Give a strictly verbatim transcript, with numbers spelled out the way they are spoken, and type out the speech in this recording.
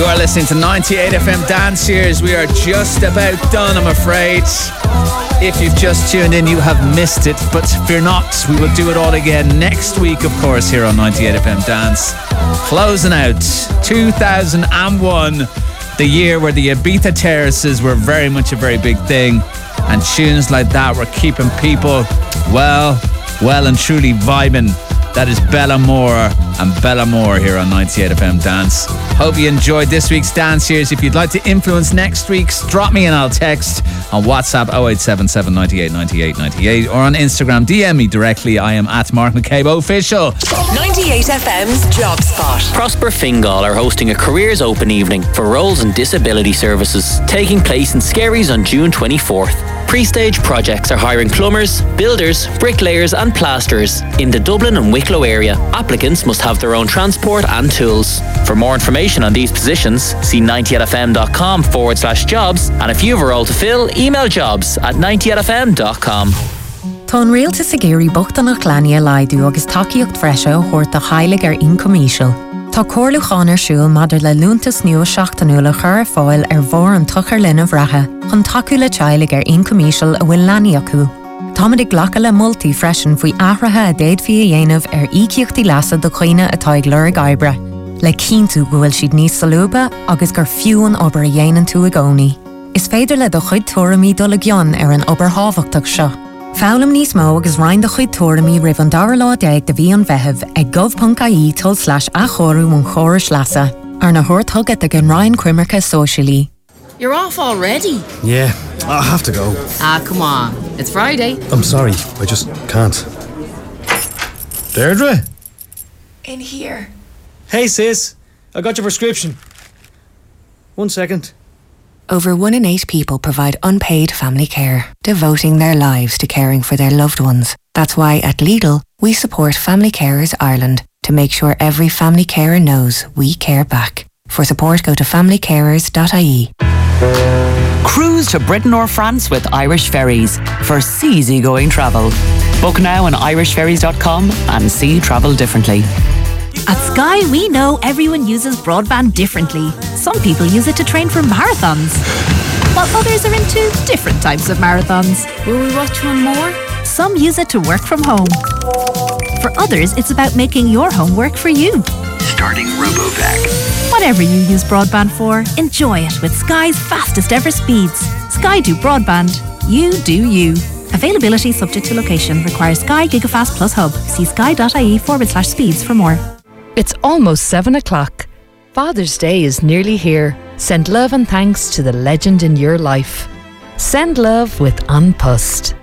You are listening to ninety-eight F M Dance Years. We are just about done, I'm afraid. If you've just tuned in, you have missed it, but fear not, we will do it all again next week, of course, here on ninety-eight F M Dance. Closing out two thousand one, the year where the Ibiza terraces were very much a very big thing, and tunes like that were keeping people, well, well and truly vibing. That is Bella Moore and Bella Moore here on ninety-eight F M Dance. Hope you enjoyed this week's Dance Years. If you'd like to influence next week's, drop me and I'll text on WhatsApp oh eight seven seven, ninety-eight, ninety-eight, ninety-eight, or on Instagram, D M me directly. I am at Mark McCabe Official. ninety-eight F M's Job Spot. Prosper Fingal are hosting a Careers Open evening for roles in disability services, taking place in Skerries on June twenty-fourth. Pre-stage projects are hiring plumbers, builders, bricklayers and plasterers in the Dublin and Wicklow area. Applicants must have their own transport and tools. For more information on these positions, see ninety-eight fm.com forward slash jobs, and if you have a role to fill, email jobs at ninety-eight f m dot com. Tá an réalta sa géirí bochta nach gleanna laidú agus takeíocht freise chuirt a chailig ar incomíisiil. Tá cóirluchan ar siúil madidir le lúntas nua seachtanúla chur fáil ar bhór an tuchar linn a bhreathe, chun taú le teilig ar incomíisiil a bhfuil leanaí acu. Támadig ghlacha le multaí freisin faoi ahrathe a déad fi a dhéanamh ar ícíochtaí leasa do chuoine atá ag lur gaibre. Le cíntu go bhfuil siad níos salúba agus gur fiúan obair a dhéanaan tú a gcónaí. Is féidir le do chuid tuairimí dul a gcionn ar an obair hábhachtach seo. Fálam níos mó agus rainn do chuid tuairimí ribh an dara lá déag de bhí an bheitheh ag gov.ie tul slash a chorú mún chóris leasa ar na thuirt thugad ag an rainn cuimarcha socially. You're off already? Yeah, I have to go. Ah, come on. It's Friday. I'm sorry, I just can't. Deirdre? In here. Hey sis, I got your prescription. One second. Over one in eight people provide unpaid family care, devoting their lives to caring for their loved ones. That's why at Lidl, we support Family Carers Ireland to make sure every family carer knows we care back. For support, go to family carers dot I E. Cruise to Britain or France with Irish Ferries for easygoing travel. Book now on irish ferries dot com and see travel differently. At Sky, we know everyone uses broadband differently. Some people use it to train for marathons, while others are into different types of marathons. Will we watch one more? Some use it to work from home. For others, it's about making your home work for you. Starting RoboVac. Whatever you use broadband for, enjoy it with Sky's fastest ever speeds. Sky do broadband. You do you. Availability subject to location. Requires Sky Gigafast Plus Hub. See sky.ie forward slash speeds for more. It's almost seven o'clock. Father's Day is nearly here. Send love and thanks to the legend in your life. Send love with An Post.